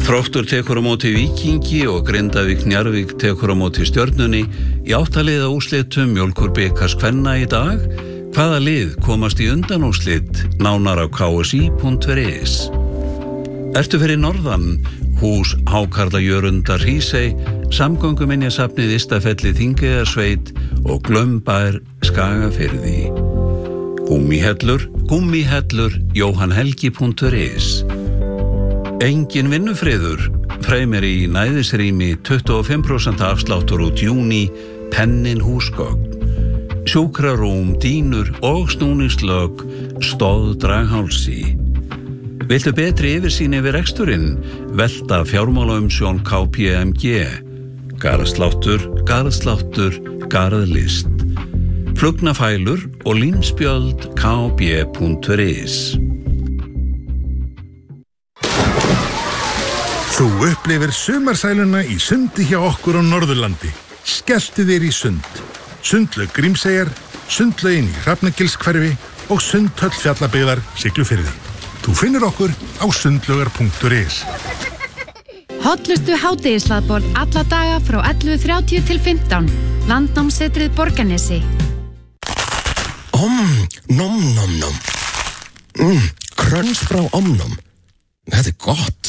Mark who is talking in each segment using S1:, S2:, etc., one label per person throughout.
S1: Þróttur tekur á móti Víkingi og Grindavík Njarðvík tekur á móti Stjörnunni í 8 liða úrslitum Mjólkurbikars kvenna í dag. Hvaða lið komast í undanúrslit? Nánar á ksi.is. Ertu fyrir norðan? Hús Hákarla Jörundar Hrísey, Samgönguminjasafnið Ystafelli Þingeyjarsveit og Glömbær Skagafirði. Gummihellur, jóhannhelgi.is. Engin vinnufriður, Freymir í næðisrými 25% afsláttur út júní, Pennin húsgögn. Sjúkrarúm, dýnur og snúningslög, Stóð Draghálsi. Viltu betri yfirsýn yfir reksturinn? Velta fjármálaumsjón KPMG. Garðsláttur, garðlist. Flugnafælur og límspjöld kb.is.
S2: Þú upplifir sumarsæluna í sundi hjá okkur á Norðurlandi. Skelltu þér í sund. Sundlaug Grímseyjar, sundlaugin í Hrafnagilshverfi og sundhöll Fjallabyggðar Siglufirði. Þú finnur okkur á sundlaugar.is.
S3: Hollustu hádegishlaðborð alla daga frá 11:30 til 15. Landnámssetrið Borgarnesi.
S4: Nom nom nom. Kröns frá Omnom. Þetta gott.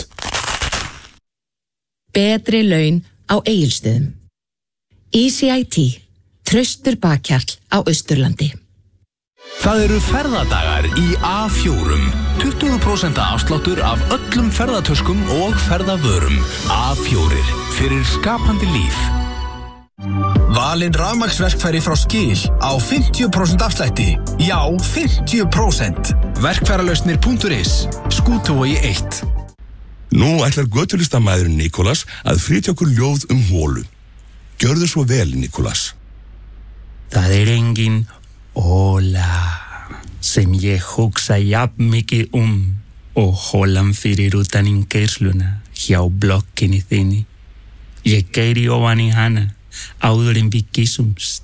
S5: Betri laun á Egilsstöðum. EasyIT, traustur bakhjarl á Austurlandi.
S6: Það eru ferðadagar í A4. 20% afsláttur af öllum ferðatöskum og ferðavörum. A4 fyrir skapandi líf.
S7: Valinn rafmagnsverkfæri frá Skil á 50% afslætti. Já, 50%.
S6: Verkfæralausnir.is. Skútuvogi 1.
S8: Nú ætlar götulistamæðurinn Nikolas að flytja okkur ljóð hólu. Gjörðu svo vel, Nikolas.
S9: Það engin hóla sem ég hugsa jafn mikið og hólan fyrir utan innkeysluna hjá blokkinni þinni. Ég keyri ofan í hana áður en við kyssumst.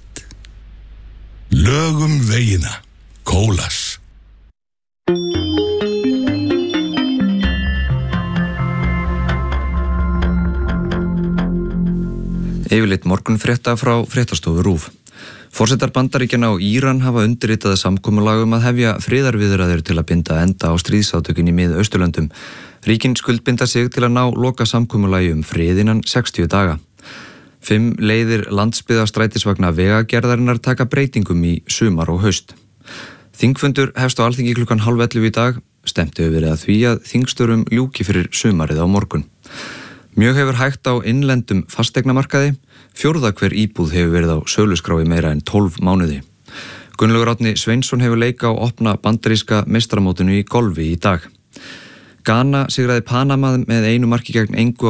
S8: Lögum vegina, Kólas.
S10: Yfirleitt morgunfrétta frá fréttastofu RÚV. Forsetar Bandaríkjanna og Íran hafa undirritað samkomulag að hefja friðarviðræður til að binda enda á stríðsátökin í Mið-Austurlöndum. Ríkin skuldbinda sig til að ná loka samkomulagi frið innan 60 daga. 5 leiðir landsbyggðastrætisvagna vegagerðarinnar taka breytingum í sumar og haust. Þingfundur hefst á Alþingi klukkan 10:30 í dag. Stefnt hefur verið að því að þingstörfum ljúki fyrir sumarið á morgun. Mjög hefur hægt á innlendum fasteignamarkaði. 4. hver íbúð hefur verið á söluskrá í meira en 12 mánuði. Gunnlaugur Árni Sveinsson hefur leika á opna bandaríska meistaramótinu í golfi í dag. Ghana sigraði Panama með 1 marki gegn engu